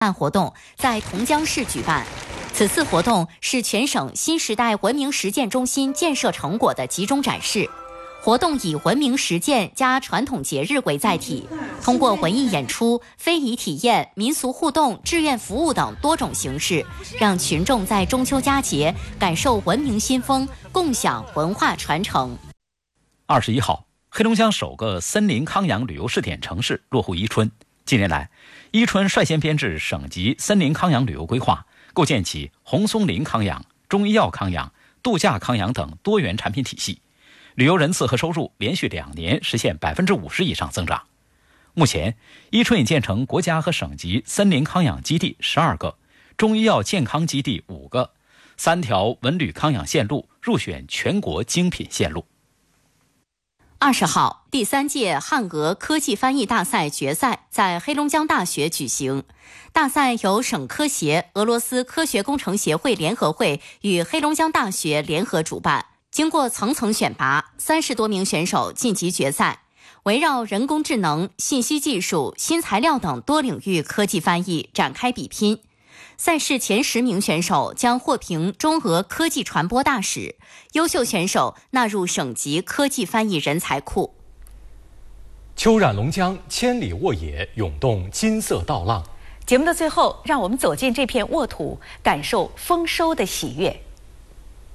办活动在同江市举办。此次活动是全省新时代文明实践中心建设成果的集中展示。活动以文明实践加传统节日为载体，通过文艺演出、非遗体验、民俗互动、志愿服务等多种形式，让群众在中秋佳节感受文明新风，共享文化传承。 21号，黑龙江首个森林康养旅游试点城市落户伊春。近年来，伊春率先编制省级森林康养旅游规划，构建起红松林康养、中医药康养、度假康养等多元产品体系。旅游人次和收入连续2年实现50%以上增长。目前，伊春已建成国家和省级森林康养基地12个，中医药健康基地5个，3条文旅康养线路入选全国精品线路。 20号，第3届汉俄科技翻译大赛决赛在黑龙江大学举行。大赛由省科协、俄罗斯科学工程协会联合会与黑龙江大学联合主办。经过层层选拔，30多名选手晋级决赛，围绕人工智能、信息技术、新材料等多领域科技翻译展开比拼。赛事前10名选手将获评中俄科技传播大使，优秀选手纳入省级科技翻译人才库。 秋染龙江，千里沃野，涌动金色稻浪。 节目的最后，让我们走进这片沃土，感受丰收的喜悦。